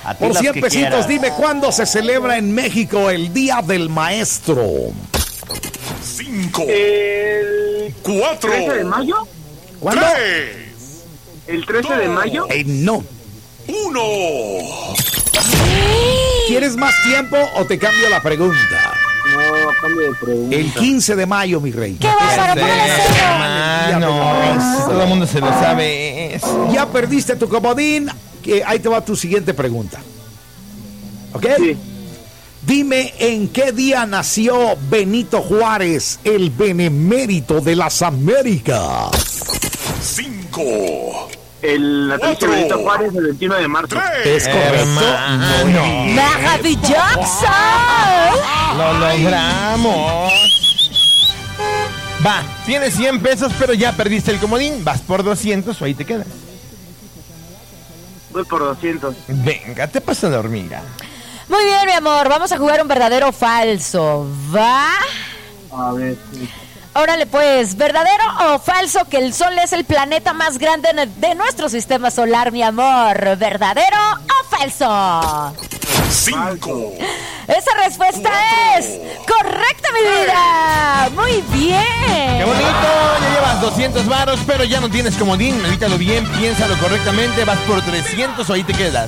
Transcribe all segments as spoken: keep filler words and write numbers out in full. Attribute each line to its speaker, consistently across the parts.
Speaker 1: Por cien pesitos, quieras. Dime cuándo se celebra en México el Día del Maestro.
Speaker 2: Cinco.
Speaker 3: El...
Speaker 2: Cuatro.
Speaker 3: ¿trece de mayo?
Speaker 1: ¿Cuándo?
Speaker 2: Tres.
Speaker 3: ¿El trece dos, de mayo?
Speaker 1: Eh, no.
Speaker 2: Uno.
Speaker 1: ¿Quieres más tiempo o te cambio la pregunta?
Speaker 3: No, cambio de pregunta.
Speaker 1: El quince de mayo, mi rey.
Speaker 4: ¿Qué vas a hacer,
Speaker 5: hermano? Todo el mundo se lo sabe.
Speaker 1: Ya perdiste tu comodín. Que ahí te va tu siguiente pregunta. ¿Ok?
Speaker 3: Sí.
Speaker 1: Dime en qué día nació Benito Juárez, el benemérito de las Américas.
Speaker 2: Cinco.
Speaker 3: El natalicio de Benito Juárez, el veintiuno de marzo.
Speaker 1: ¿Es correcto?
Speaker 5: No.
Speaker 4: ¡Maravilloso!
Speaker 5: Lo logramos. Va, tienes cien pesos, pero ya perdiste el comodín. Vas por doscientos o ahí te quedas.
Speaker 3: Voy por doscientos.
Speaker 5: Venga, te pasa la hormiga.
Speaker 4: Muy bien, mi amor. Vamos a jugar un verdadero o falso. ¿Va?
Speaker 3: A ver.
Speaker 4: Órale, pues, ¿verdadero o falso que el Sol es el planeta más grande de nuestro sistema solar, mi amor? ¿Verdadero o falso?
Speaker 2: Cinco.
Speaker 4: Esa respuesta
Speaker 2: Cuatro.
Speaker 4: es correcta, mi vida. Muy bien.
Speaker 5: ¡Qué bonito! Ya llevas doscientos varos, pero ya no tienes comodín. Medítalo bien, piénsalo correctamente. Vas por trescientos o ahí te quedas.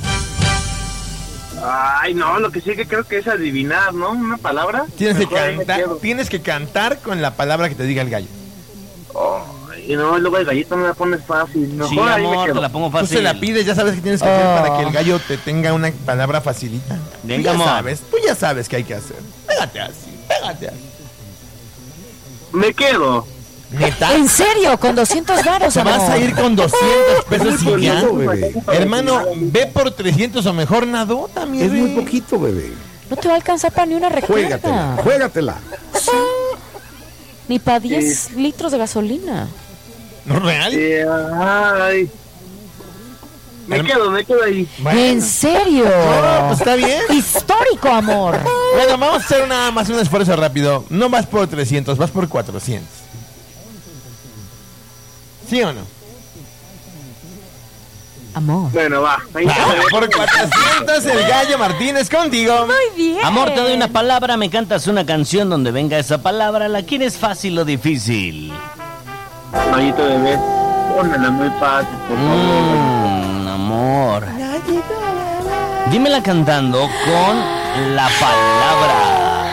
Speaker 3: Ay, no, lo que sí que creo que es adivinar, ¿no? Una palabra.
Speaker 5: Tienes que
Speaker 3: Mejor ahí me
Speaker 5: cantar,
Speaker 3: quedo.
Speaker 5: tienes que cantar con la palabra que te diga el gallo.
Speaker 3: Y no, luego el gallito me la pones fácil. Mejor
Speaker 6: Sí,
Speaker 3: ahí me
Speaker 6: amor,
Speaker 3: quedo.
Speaker 6: te la pongo
Speaker 5: Tú se
Speaker 6: fácil.
Speaker 5: la pides, ya sabes qué tienes que hacer
Speaker 4: Oh.
Speaker 5: para que el gallo te tenga una palabra facilita.
Speaker 6: Venga,
Speaker 5: tú ya
Speaker 6: amor.
Speaker 5: sabes, tú ya sabes qué hay que hacer. Pégate así, pégate así.
Speaker 3: Me quedo.
Speaker 5: ¿Neta?
Speaker 4: ¿En serio? Con doscientos varos,
Speaker 5: ¿Te
Speaker 4: amor.
Speaker 5: vas a ir con doscientos pesos y ya?
Speaker 1: poquito, bebé.
Speaker 5: Hermano, ve por trescientos o mejor nadota, mi
Speaker 1: Es
Speaker 5: rey.
Speaker 1: muy poquito, bebé.
Speaker 4: No te va a alcanzar para ni una
Speaker 1: Juégatela,
Speaker 4: recarga.
Speaker 1: juégatela.
Speaker 4: Ni para diez litros de gasolina.
Speaker 5: ¿No real?
Speaker 3: Eh, ay. Me
Speaker 5: Herma-
Speaker 3: quedo, me quedo ahí.
Speaker 5: Bueno.
Speaker 4: ¿En serio?
Speaker 5: No, pues está bien.
Speaker 4: Histórico, amor.
Speaker 5: Bueno, vamos a hacer nada más un esfuerzo rápido. No vas por trescientos, vas por cuatrocientos. ¿Sí o no?
Speaker 4: Amor.
Speaker 3: Bueno, va. Ahí
Speaker 5: Va, por cuatrocientos el gallo Martínez contigo.
Speaker 4: Muy bien.
Speaker 6: Amor, te doy una palabra, me cantas una canción donde venga esa palabra. ¿La quieres fácil o difícil?
Speaker 3: Gallito bebé, pónmela muy fácil, por favor.
Speaker 6: Mmm, amor. Dímela cantando con la palabra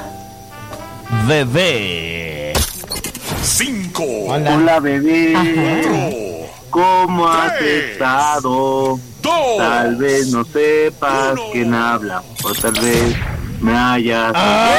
Speaker 6: bebé.
Speaker 2: Cinco.
Speaker 3: Hola, bebé.
Speaker 2: Cuatro.
Speaker 3: ¿Cómo has
Speaker 2: Tres.
Speaker 3: estado?
Speaker 2: Dos.
Speaker 3: Tal vez no sepas
Speaker 2: Uno.
Speaker 3: quién habla, o tal vez me hayas.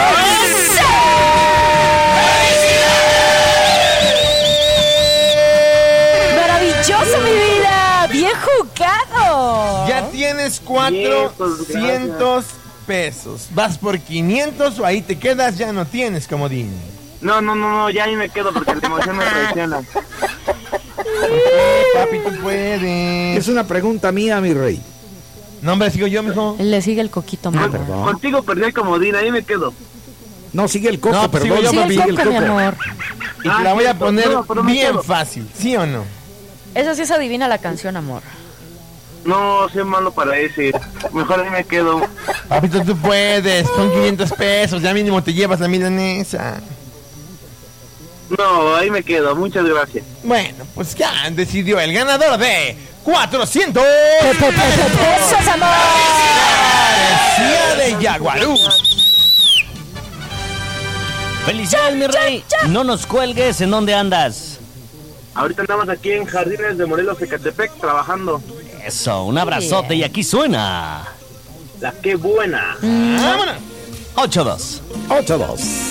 Speaker 4: Maravilloso, mi vida. Bien jugado.
Speaker 5: Ya tienes cuatrocientos pesos. Vas por quinientos o ahí te quedas, ya no tienes comodín.
Speaker 3: No, no, no, no, ya ahí me quedo porque la emoción me traiciona.
Speaker 5: Eh, papi, tú puedes.
Speaker 1: Es una pregunta mía, mi rey.
Speaker 5: No, hombre, sigo yo, mijo.
Speaker 4: Le sigue el coquito, amor.
Speaker 1: perdón.
Speaker 3: Contigo perdí el comodín, ahí me quedo.
Speaker 1: No, sigue el coco,
Speaker 5: No, pues
Speaker 1: perdón.
Speaker 5: sigo yo,
Speaker 4: Sigue
Speaker 5: papi.
Speaker 4: el
Speaker 1: sigue
Speaker 4: coco, mi amor.
Speaker 5: Y te
Speaker 3: Ah,
Speaker 5: la voy a
Speaker 3: cierto.
Speaker 5: poner
Speaker 3: No, pero me
Speaker 5: bien
Speaker 3: quedo.
Speaker 5: fácil, ¿sí o no?
Speaker 4: Esa sí se adivina la canción, amor.
Speaker 3: No, soy malo para ese. Mejor ahí me quedo.
Speaker 5: Papito, tú puedes. Son quinientos pesos. Ya mínimo te llevas la milanesa.
Speaker 3: No, ahí me quedo, muchas gracias.
Speaker 5: Bueno, pues ya decidió el ganador de cuatrocientos.
Speaker 4: ¡Besos, amor!
Speaker 5: García de Yaguarú.
Speaker 6: Felicidades, mi rey. No nos cuelgues. ¿En dónde andas?
Speaker 3: Ahorita andamos aquí en Jardines de Morelos, Ecatepec, trabajando.
Speaker 6: Eso, un abrazote y aquí suena
Speaker 3: La que buena.
Speaker 5: Vámonos.
Speaker 6: ocho dos.
Speaker 1: ocho dos.